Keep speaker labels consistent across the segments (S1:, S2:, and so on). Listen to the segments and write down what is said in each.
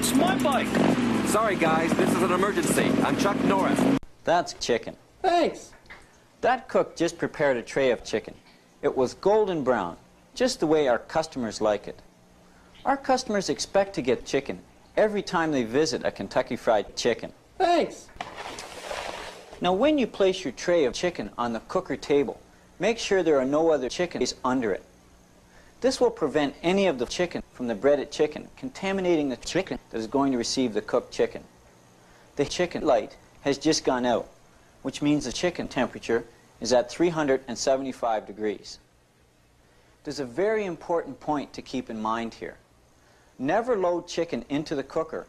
S1: That's my bike.
S2: Sorry, guys, this is an emergency. I'm Chuck Norris.
S3: That's chicken.
S4: Thanks.
S3: That cook just prepared a tray of chicken. It was golden brown, just the way our customers like it. Our customers expect to get chicken every time they visit a Kentucky Fried Chicken.
S4: Thanks.
S3: Now, when you place your tray of chicken on the cooker table, make sure there are no other chickens under it. This will prevent any of the chicken from the breaded chicken contaminating the chicken that is going to receive the cooked chicken. The chicken light has just gone out, which means the chicken temperature is at 375 degrees. There's a very important point to keep in mind here. Never load chicken into the cooker.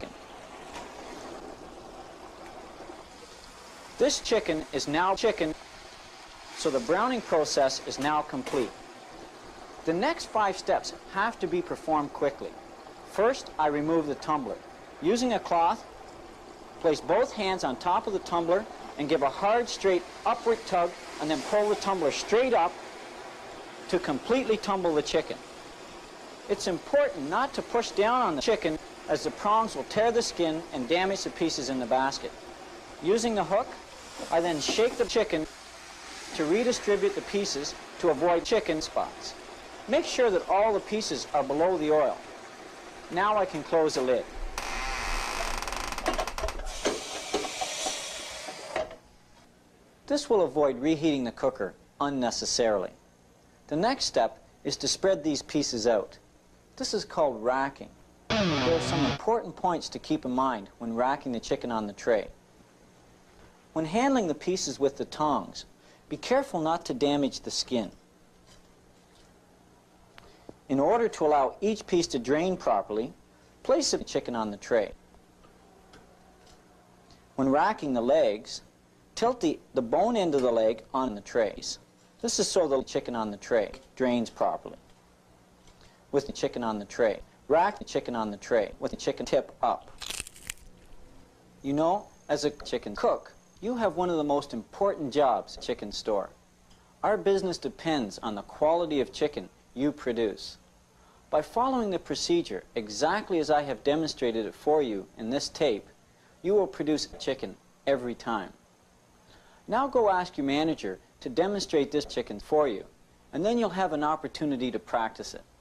S3: This chicken is now chicken, so the browning process is now complete. The next 5 steps have to be performed quickly. First, I remove the tumbler. Using a cloth, place both hands on top of the tumbler and give a hard, straight, upward tug, and then pull the tumbler straight up to completely tumble the chicken. It's important not to push down on the chicken, as the prongs will tear the skin and damage the pieces in the basket. Using the hook, I then shake the chicken to redistribute the pieces to avoid chicken spots. Make sure that all the pieces are below the oil. Now I can close the lid. This will avoid reheating the cooker unnecessarily. The next step is to spread these pieces out. This is called racking. There are some important points to keep in mind when racking the chicken on the tray. When handling the pieces with the tongs, be careful not to damage the skin. In order to allow each piece to drain properly, place the chicken on the tray. When racking the legs, tilt the bone end of the leg on the trays. This is so the chicken on the tray drains properly. With the chicken on the tray, rack the chicken on the tray with the chicken tip up. You know, as a chicken cook, you have one of the most important jobs at a chicken store. Our business depends on the quality of chicken you produce. By following the procedure exactly as I have demonstrated it for you in this tape, you will produce chicken every time. Now go ask your manager to demonstrate this chicken for you, and then you'll have an opportunity to practice it.